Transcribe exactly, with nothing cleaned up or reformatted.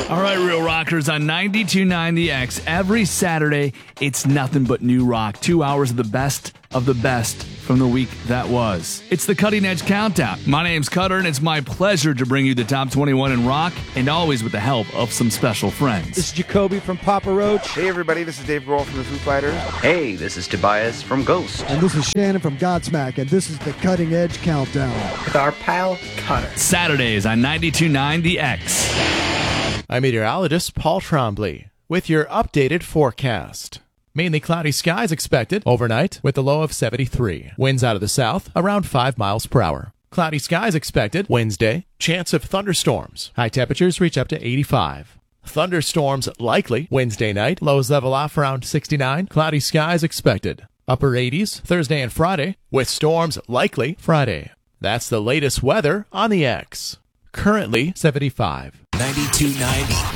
All right, Real Rockers, on ninety-two point nine The X, every Saturday, it's nothing but new rock. Two hours of the best of the best from the week that was. It's the Cutting Edge Countdown. My name's Cutter, and it's my pleasure to bring you the top twenty-one in rock, and always with the help of some special friends. This is Jacoby from Papa Roach. Hey, everybody, this is Dave Grohl from the Foo Fighters. Hey, this is Tobias from Ghost. And this is Shannon from Godsmack, and this is the Cutting Edge Countdown. With our pal, Cutter. Saturdays on ninety-two point nine The X. I'm meteorologist Paul Trombley with your updated forecast. Mainly cloudy skies expected overnight with a low of seventy-three. Winds out of the south around five miles per hour. Cloudy skies expected Wednesday. Chance of thunderstorms. High temperatures reach up to eighty-five. Thunderstorms likely Wednesday night. Lows level off around sixty-nine. Cloudy skies expected. Upper eighties Thursday and Friday with storms likely Friday. That's the latest weather on the X. Currently seventy-five. ninety-two point nine